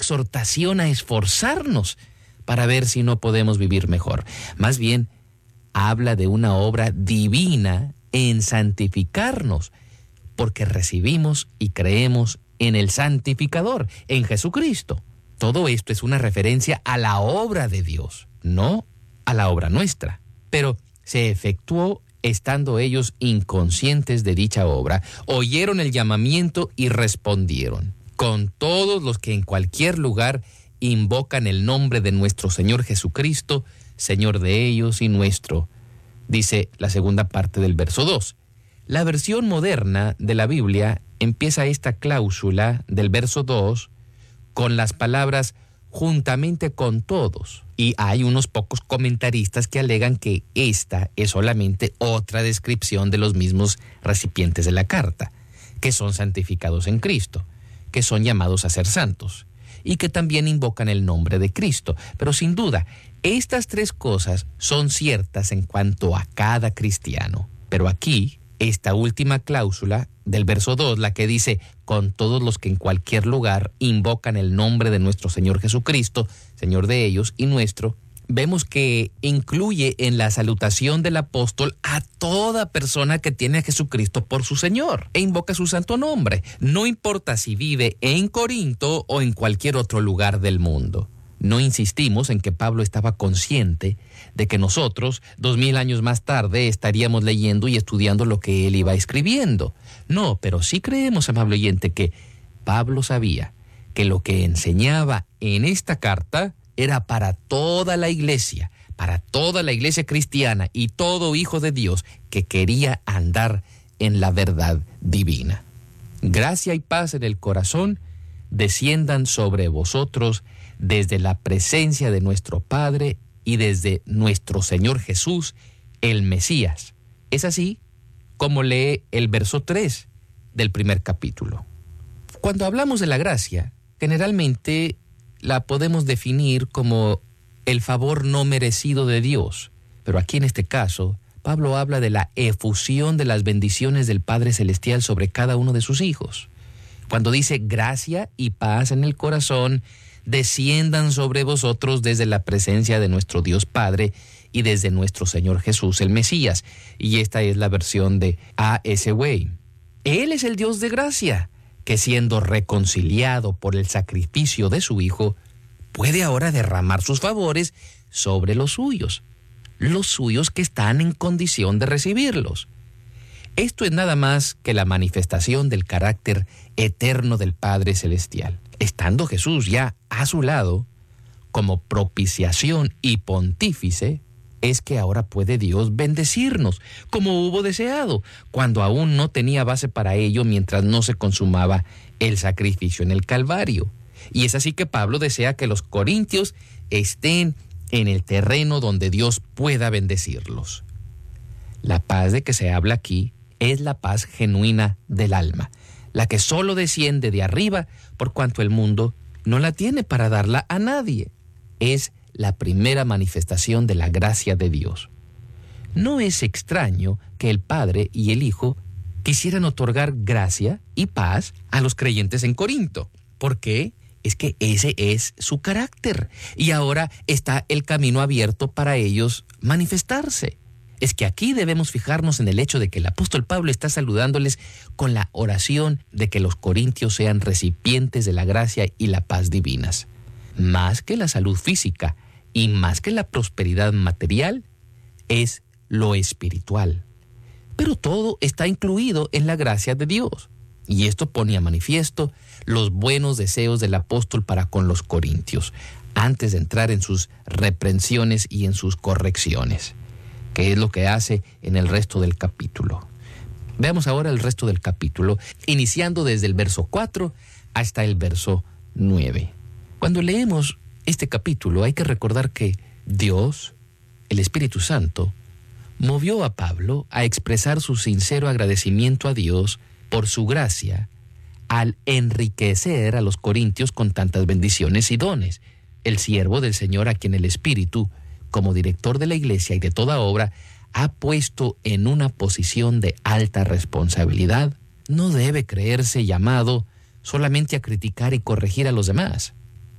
exhortación a esforzarnos para ver si no podemos vivir mejor. Más bien, habla de una obra divina en santificarnos, porque recibimos y creemos en el santificador, en Jesucristo. Todo esto es una referencia a la obra de Dios, no a la obra nuestra. Pero se efectuó estando ellos inconscientes de dicha obra, oyeron el llamamiento y respondieron. Con todos los que en cualquier lugar invocan el nombre de nuestro Señor Jesucristo, Señor de ellos y nuestro, dice la segunda parte del verso 2. La versión moderna de la Biblia empieza esta cláusula del verso 2 con las palabras juntamente con todos. Y hay unos pocos comentaristas que alegan que esta es solamente otra descripción de los mismos recipientes de la carta, que son santificados en Cristo, que son llamados a ser santos, y que también invocan el nombre de Cristo. Pero sin duda, estas tres cosas son ciertas en cuanto a cada cristiano. Pero aquí, esta última cláusula del verso 2, la que dice, con todos los que en cualquier lugar invocan el nombre de nuestro Señor Jesucristo, Señor de ellos y nuestro, vemos que incluye en la salutación del apóstol a toda persona que tiene a Jesucristo por su Señor e invoca su santo nombre, no importa si vive en Corinto o en cualquier otro lugar del mundo. No insistimos en que Pablo estaba consciente de que nosotros, 2000 años más tarde, estaríamos leyendo y estudiando lo que él iba escribiendo. No, pero sí creemos, amable oyente, que Pablo sabía que lo que enseñaba en esta carta era para toda la iglesia cristiana y todo hijo de Dios que quería andar en la verdad divina. Gracia y paz en el corazón desciendan sobre vosotros desde la presencia de nuestro Padre y desde nuestro Señor Jesús, el Mesías. Es así como lee el verso 3 del primer capítulo. Cuando hablamos de la gracia, generalmente la podemos definir como el favor no merecido de Dios. Pero aquí en este caso, Pablo habla de la efusión de las bendiciones del Padre Celestial sobre cada uno de sus hijos. Cuando dice gracia y paz en el corazón, desciendan sobre vosotros desde la presencia de nuestro Dios Padre y desde nuestro Señor Jesús, el Mesías. Y esta es la versión de A.S. Way. Él es el Dios de gracia, que siendo reconciliado por el sacrificio de su Hijo, puede ahora derramar sus favores sobre los suyos que están en condición de recibirlos. Esto es nada más que la manifestación del carácter eterno del Padre Celestial. Estando Jesús ya a su lado, como propiciación y pontífice, es que ahora puede Dios bendecirnos, como hubo deseado, cuando aún no tenía base para ello mientras no se consumaba el sacrificio en el Calvario. Y es así que Pablo desea que los corintios estén en el terreno donde Dios pueda bendecirlos. La paz de que se habla aquí es la paz genuina del alma, la que solo desciende de arriba por cuanto el mundo no la tiene para darla a nadie. Es la primera manifestación de la gracia de Dios. No es extraño que el Padre y el Hijo quisieran otorgar gracia y paz a los creyentes en Corinto. ¿Por qué? Es que ese es su carácter y ahora está el camino abierto para ellos manifestarse. Es que aquí debemos fijarnos en el hecho de que el apóstol Pablo está saludándoles con la oración de que los corintios sean recipientes de la gracia y la paz divinas. Más que la salud física y más que la prosperidad material, es lo espiritual. Pero todo está incluido en la gracia de Dios. Y esto pone a manifiesto los buenos deseos del apóstol para con los corintios, antes de entrar en sus reprensiones y en sus correcciones, que es lo que hace en el resto del capítulo. Veamos ahora el resto del capítulo, iniciando desde el verso 4 hasta el verso 9. Cuando leemos este capítulo hay que recordar que Dios, el Espíritu Santo, movió a Pablo a expresar su sincero agradecimiento a Dios por su gracia al enriquecer a los corintios con tantas bendiciones y dones. El siervo del Señor, a quien el Espíritu, como director de la iglesia y de toda obra, ha puesto en una posición de alta responsabilidad, no debe creerse llamado solamente a criticar y corregir a los demás.